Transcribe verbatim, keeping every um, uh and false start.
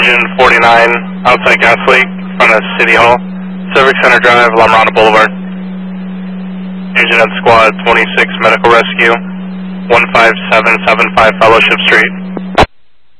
engine forty-nine, outside gas leak, in front of City Hall, Civic Center Drive, La Mirada Boulevard. Engine at Squad twenty-six Medical Rescue, one five seven seven five Fellowship Street.